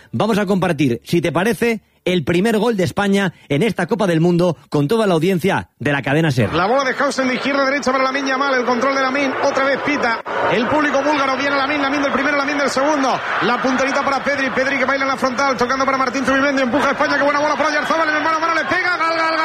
vamos a compartir, si te parece, el primer gol de España en esta Copa del Mundo con toda la audiencia de la cadena SER. La bola de Hausen de izquierda a derecha para Lamine Yamal, el control de Lamine, otra vez pita el público búlgaro, viene Lamine del primero, Lamine del segundo, la punterita para Pedri que baila en la frontal, tocando para Martín Zubimendi, empuja a España, qué buena bola para Oyarzabal, en el mano a mano le pega, gol.